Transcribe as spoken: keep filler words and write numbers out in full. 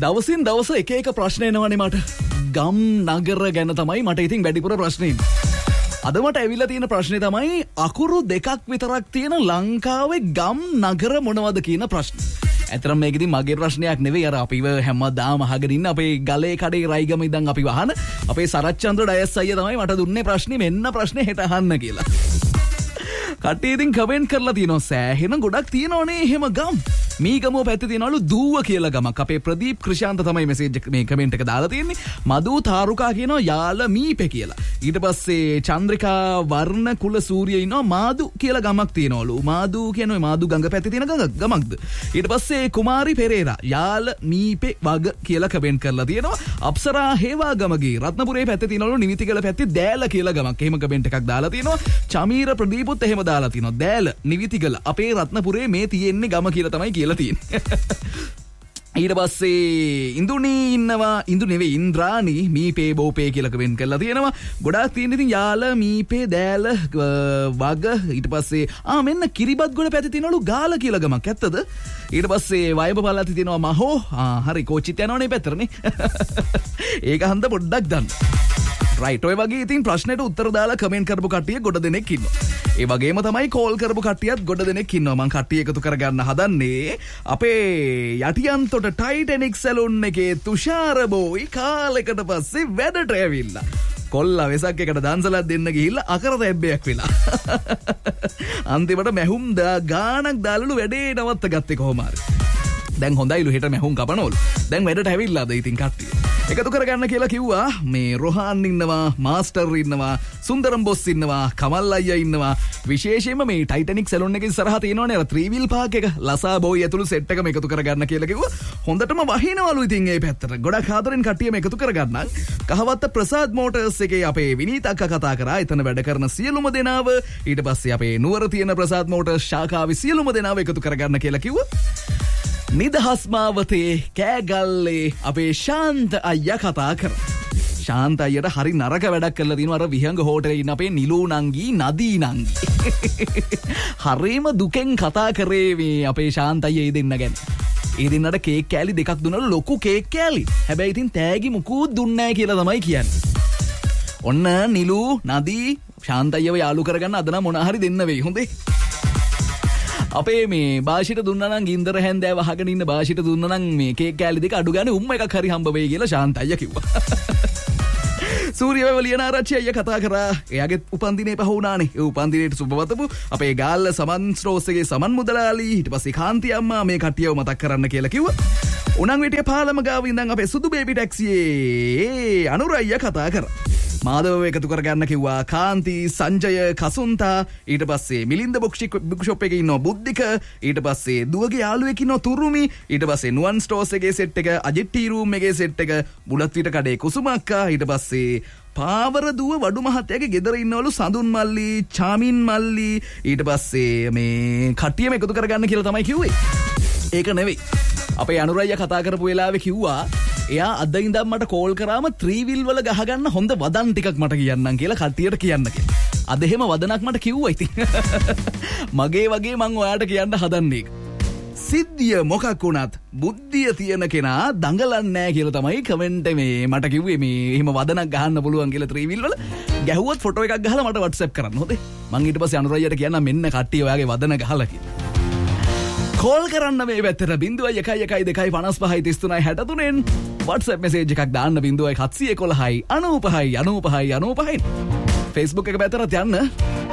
දවසින් දවස එක එක ප්‍රශ්න එනවනේ මට. ගම් නගර ගැන තමයි මට ඉතින් වැඩිපුර ප්‍රශ්නේ. අද මට ඇවිල්ලා තියෙන ප්‍රශ්නේ තමයි අකුරු දෙකක් විතරක් තියෙන ලංකාවේ ගම් නගර මොනවද කියන ප්‍රශ්නේ. ඇත්තටම මේක ඉතින් මගේ ප්‍රශ්නයක් නෙවෙයි. අර අපිව හැමදාම අහගෙන ඉන්න අපේ ගලේ කඩේ රයිගම ඉඳන් අපි වහන අපේ සරච්චන්ද්‍ර ඩයස් අයියා තමයි මට දුන්නේ ප්‍රශ්නේ මෙන්න ප්‍රශ්නේ හෙට අහන්න කියලා. කට්ටිය ඉතින් කමෙන්ට් කරලා තියෙනවා සෑහෙන ගොඩක් තියෙනවනේ එහෙම ගම්. මීගමුව පැත්තේ තියෙනවලු දූව කියලා ගමක්. අපේ ප්‍රදීප් ක්‍රිෂාන්ත තමයි මෙසේජ් එක මේ කමෙන්ට් එක දාලා තියෙන්නේ. මදු තාරුකා කියනවා යාල මීපේ කියලා. ඊට පස්සේ චන්ද්‍රිකා වර්ණ කුල සූර්ය ඉන්නවා මාදු කියලා ගමක් තියෙනවලු. මාදු කියන්නේ මාදු ගඟ පැත්තේ තියෙන ගමක්ද? ඊට පස්සේ කුමාරි පෙරේරා යාල මීපේ වග කියලා කමෙන්ට් කරලා තියෙනවා. අප්සරා හේවා ගමගේ රත්නපුරේ පැත්තේ තියෙනවලු නිවිතිගල පැත්තේ දෑල කියලා ගමක්. එහෙම කමෙන්ට් එකක් දාලා තියෙනවා. චමීර ප්‍රදීපුත් එහෙම දාලා තියෙනවා. දෑල නිවිතිගල අපේ රත්නපුරේ මේ තියෙන්නේ ගම කියලා තමයි කියලා තියෙන්නේ. ඊට පස්සේ ඉන්දුනී ඉන්නවා ඉන්දු නෙවෙයි ඉන්ද්‍රානි මීපේ බෝපේ කියලා කමෙන්ට් කරලා තියෙනවා. ගොඩාක් තියෙන ඉතින් යාල මීපේ දෑල වග ඊට පස්සේ ආ මෙන්න කිරිබත් ගොඩ පැත්තේ තියෙනවලු ගාල කියලා ගමක්. ඇත්තද? ඊට පස්සේ වයඹ පළාතේ තියෙනවා මහෝ. ආ හරි කෝච්චිත් යනවනේ පැත්තටනේ. ඒක හන්ද පොඩ්ඩක් දාන්න. රයිට් ඔය වගේ ඉතින් ප්‍රශ්නෙට උත්තර දාලා කමෙන්ට් කරපු කට්ටිය ගොඩ දෙනෙක් ඉන්නවා. ඒ වගේම තමයි කෝල් කරපු කට්ටියත් ගොඩ දෙනෙක් ඉන්නවා. මං කට්ටිය එකතු කරගන්න හදන්නේ අපේ යටියන්තොට ටයිටැනික් සැලුන් එකේ තුෂාර බෝයි කාලෙකට පස්සේ වැඩට ඇවිල්ලා. කොල්ලා වෙසක් එකට දන්සලක් දෙන්න ගිහිල්ලා අකර තැබ්බයක් වෙලා. අන්තිමට මැහුම් දා ගානක් දාලලු වැඩේ නවත්ත ගත්තේ කොහොම හරි. දැන් හොඳයිලු හෙට මැහුම් කපනවලු. දැන් වැඩට ඇවිල්ලාද ඉතින් කට්ටිය. එකතු කරගන්න කියලා කිව්වා. මේ රොහාන් ඉන්නවා, මාස්ටර් ඉන්නවා, සුන්දරම් බොස් ඉන්නවා, කමල් අයියා ඉන්නවා. විශේෂයෙන්ම මේ ටයිටැනික් සැලොන් එකේ ඉස්සරහා තියෙනවනේ අර ත්‍රී වීල් පාක් එක. ලසා බෝයි ඇතුළු සෙට් එකම එකතු කරගන්න කියලා කිව්වා. හොඳටම වහිනවලු ඉතින් මේ පැත්තට. ගොඩක් ආදරෙන් කට්ටියම එකතු කරගන්න. කහවත්ත ප්‍රසාද් මෝටර්ස් එකේ අපේ විනීත අක්කා කතා කරා. එතන වැඩ කරන සියලුම දෙනාව ඊට පස්සේ අපේ නුවර තියෙන ප්‍රසාද් මෝටර්ස් ශාඛාවේ සියලුම දෙනාව එකතු කරගන්න කියලා කිව්වා. නිදහස් මාවතේ කෑගල්ලේ අපේ ශාන්ත අයියා කතා කර. ශාන්ත අයියට හරි නරක වැඩක් කරලා තිනවා අර විහංග හෝටලේ ඉන්න අපේ නිලු නංගි නදී නංගි. හරිම දුකෙන් කතා කරේ මේ අපේ ශාන්ත අයියා ඒ දෙන්න ගැන. ඒ දෙන්නට කේක් කෑලි දෙකක් දුන්නලු ලොකු කේක් කෑලි. හැබැයි ඉතින් තෑගි මුකුත් දුන්නේ නැහැ කියලා තමයි කියන්නේ. ඔන්න නිලු නදී ශාන්ත අයියව යාළු කරගන්න අද නම් මොන හරි දෙන්න වෙයි. හොඳේ. අපේ මේ භාෂිත දුන්නා නම් ගින්දර හැන්දෑව අහගෙන ඉන්න භාෂිත දුන්නා නම් මේ කේක් කෑලි දෙක අඩු ගානේ උම්ම එකක් හරි හම්බ වෙයි කියලා ශාන්ත අයියා කිව්වා. සූර්යවැව ලියනාරච්චි අයියා කතා කරා. එයාගේ උපන්දිනේ පහ වුණානේ. ඒ උපන්දිනේට සුබවතපු අපේ ගාල්ල සමන් ස්ටෝස් එකේ සමන් මුදලාලි ඊට පස්සේ කාන්ති අම්මා මේ කට්ටියව මතක් කරන්න කියලා කිව්වා. උණන්විටිය පාලම ගාව ඉඳන් අපේ සුදු බේබි ටැක්සියේ අනුර අයියා කතා කරා. මාදව එකතු කරගන්න කිව්වා. කාන්ති සංජය කසුන්තා ඊට පස්සේ මිලින්ද බොක්ෂික් බුක් ෂොප් එකේ ඉන්නවා බුද්ධික ඊට පස්සේ දුවගේ යාළුවෙක් ඉන්නවා තුරුමි ඊට පස්සේ නුවන් ස්ටෝස් එකේ සෙට් එක අජිත් ටී රූම් එකේ සෙට් එක බුලත් විට කඩේ කුසුම අක්කා ඊට පස්සේ පාවර දුව වඩු මහත්තයාගේ ගෙදර ඉන්නවලු සඳුන් මල්ලි චාමින් මල්ලි ඊට පස්සේ මේ කට්ටියම එකතු කරගන්න කියලා තමයි කිව්වේ. ඒක නෙවෙයි අපේ අනුරయ్య කතා කරපු වෙලාවේ කිව්වා එයා අද ඉඳන් මට කෝල් කරාම ත්‍රී වීල් වල ගහගන්න හොඳ වදන් ටිකක් මට කියන්නම් කියලා කට්ටියට කියන්න කියලා. අද එහෙම වදනක් මට කිව්වා ඉතින්. මගේ වගේ මං ඔයාට කියන්න හදන්නේ. සිද්ධිය මොකක් වුණත් බුද්ධිය තියෙන කෙනා දඟලන්නේ නැහැ කියලා තමයි කමෙන්ට් මේ මට කිව්වේ. මේ එහෙම වදනක් ගහන්න පුළුවන් කියලා ත්‍රී වීල් වල. ගැහුවොත් ෆොටෝ එකක් ගහලා මට WhatsApp කරන්න. හොඳේ. මං ඊට පස්සේ අනුරయ్యට කියන්නම් මෙන්න කට්ටිය ඔයාගේ වදන ගහලා කියලා. කෝල් කරන්න මේ පැත්තට බිංදුවයි එකයි එකයි දෙකයි පනස් පහයි තිස් තුනයි හැට තුනෙන් WhatsApp මෙසේජ් එකක් දාන්න බිංදුවයි හත්සිය එකොළහයි අනූපහයි අනූපහයි අනූපහයි. Facebook එක පැත්තට යන්න.